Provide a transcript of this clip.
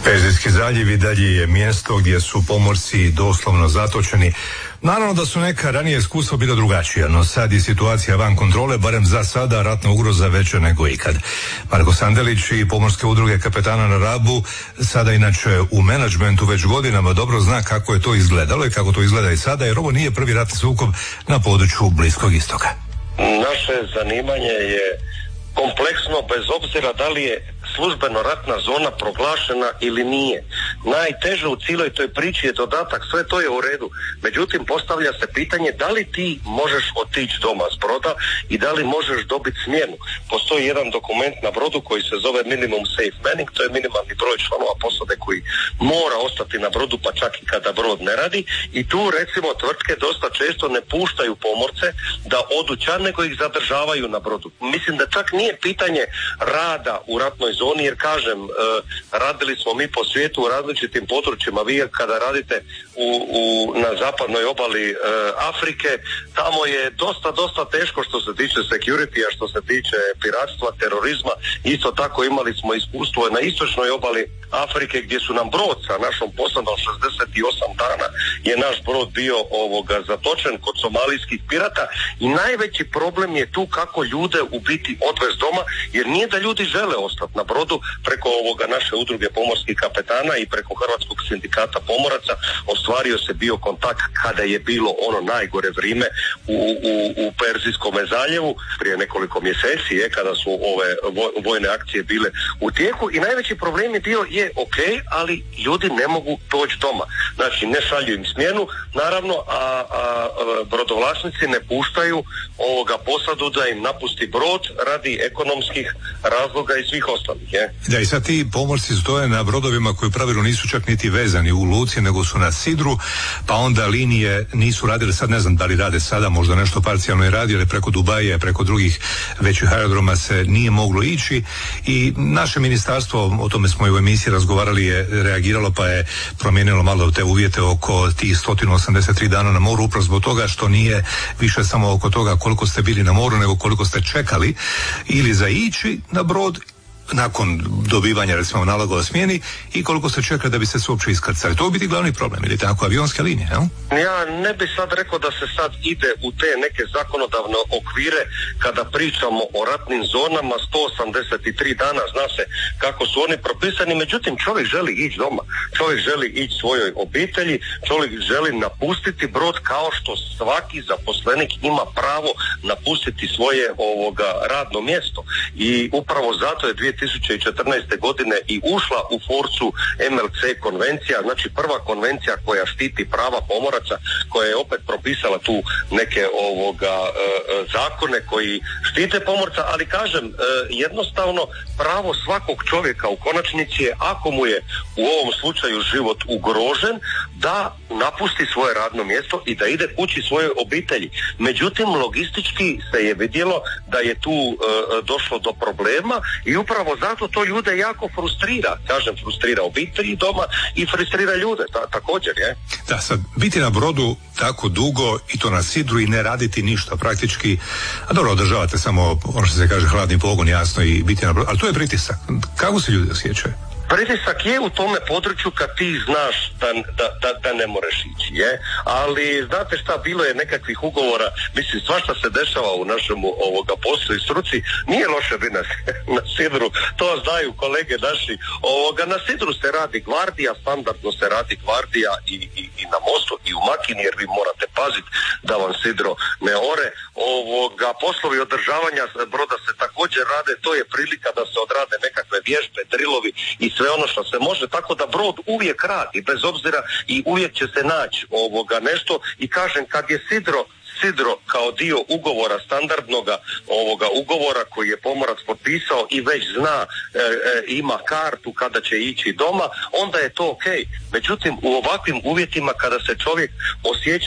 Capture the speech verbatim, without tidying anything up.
Perzijski zaljev i dalje je mjesto gdje su pomorci doslovno zatočeni. Naravno da su neka ranije iskustva bila drugačija, no sad je situacija van kontrole, barem za sada ratna ugroza veća nego ikad. Marko Sandelić i pomorske udruge kapetana na Rabu, sada inače u menadžmentu već godinama, dobro zna kako je to izgledalo i kako to izgleda i sada, jer ovo nije prvi ratni sukob na području Bliskog istoka. Naše zanimanje je kompleksno, bez obzira da li je službeno ratna zona proglašena ili nije. Najteže u cijeloj toj priči je dodatak, sve to je u redu. Međutim, postavlja se pitanje da li ti možeš otići doma s broda i da li možeš dobiti smjenu. Postoji jedan dokument na brodu koji se zove minimum safe manning, to je minimalni broj članova posade koji mora ostati na brodu pa čak i kada brod ne radi, i tu recimo tvrtke dosta često ne puštaju pomorce da odu čan, nego ih zadržavaju na brodu. Mislim da čak nije pitanje rada u ratnoj zoni, jer kažem, e, radili smo mi po svijetu u različitim područjima. Vi kada radite u, u, na zapadnoj obali e, Afrike, tamo je dosta, dosta teško što se tiče security-a, što se tiče piratstva, terorizma. Isto tako imali smo iskustvo na istočnoj obali Afrike gdje su nam brod sa našom posadom šezdeset osam dana je naš brod bio ovoga zatočen kod somalijskih pirata, i najveći problem je tu kako ljude u biti odvesti doma, jer nije da ljudi žele ostati na brodu. Preko ovoga naše udruge pomorskih kapetana i preko Hrvatskog sindikata pomoraca ostvario se bio kontakt kada je bilo ono najgore vrijeme u, u, u Perzijskom zaljevu prije nekoliko mjeseci, je, kada su ove vojne akcije bile u tijeku, i najveći problem je bio je ok, ali ljudi ne mogu doći doma. Znači, ne šalju im smjenu, naravno, a, a, a brodovlasnici ne puštaju ovoga posadu da im napusti brod radi ekonomskih razloga i svih ostalih, je. Da, i sad ti pomorci stoje na brodovima koji u pravilu nisu čak niti vezani u luci, nego su na sidru, pa onda linije nisu radile, sad ne znam da li rade sada, možda nešto parcijalno je radile, preko Dubaja, preko drugih većih aerodroma se nije moglo ići, i naše ministarstvo, o tome smo i u emisiji razgovarali, je reagiralo pa je promijenilo malo te uvjete oko tih sto osamdeset tri dana na moru, upravo zbog toga što nije više samo oko toga koliko ste bili na moru, nego koliko ste čekali ili za ići na brod nakon dobivanja recimo naloga o smjeni, i koliko se čeka da bi se uopće iskrcali. To bi biti glavni problem, ili tako, avionske linije, jel? Ja ne bi sad rekao da se sad ide u te neke zakonodavne okvire kada pričamo o ratnim zonama. Sto osamdeset tri dana, zna se kako su oni propisani, međutim čovjek želi ići doma, čovjek želi ići svojoj obitelji, čovjek želi napustiti brod kao što svaki zaposlenik ima pravo napustiti svoje ovoga radno mjesto, i upravo zato je dvije tisuće četrnaeste godine i ušla u forcu M L C konvencija, znači prva konvencija koja štiti prava pomoraca, koja je opet propisala tu neke ovoga e, zakone koji štite pomorca, ali kažem, e, jednostavno pravo svakog čovjeka u konačnici je, ako mu je u ovom slučaju život ugrožen, da napusti svoje radno mjesto i da ide kući svojoj obitelji. Međutim, logistički se je vidjelo da je tu e, došlo do problema, i upravo zato to ljude jako frustrira. Kažem, frustrira obitelji doma i frustrira ljude ta, također, je. Da, sad, biti na brodu tako dugo i to na sidru i ne raditi ništa praktički, a dobro, održavate samo ono što se kaže hladni pogon, jasno, i biti na brodu, ali to je pritisak. Kako se ljudi osjećaju? Pritisak je u tome području kad ti znaš da, da, da, da ne možeš ići, je, ali znate šta, bilo je nekakvih ugovora, mislim, svašta se dešava u našem ovoga poslu i struci. Nije loše biti na, na sidru, to znaju kolege naši. Ovoga, na sidru se radi gvardija, standardno se radi gvardija i, i, i na mostu i u makini, jer vi morate paziti da vam sidro ne ore. Ovoga, poslovi održavanja broda se također rade, to je prilika da se odrade nekakve vježbe, drilovi i sve ono što se može, tako da brod uvijek radi, bez obzira, i uvijek će se naći ovoga nešto. I kažem, kad je sidro sidro kao dio ugovora, standardnoga ovoga ugovora koji je pomorac potpisao i već zna, e, e, ima kartu kada će ići doma, onda je to ok. Međutim, u ovakvim uvjetima kada se čovjek osjeća